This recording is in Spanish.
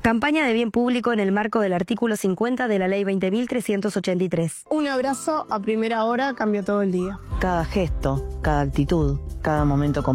Campaña de bien público en el marco del artículo 50 de la Ley 20.383. Un abrazo a primera hora cambió todo el día. Cada gesto, cada actitud, cada momento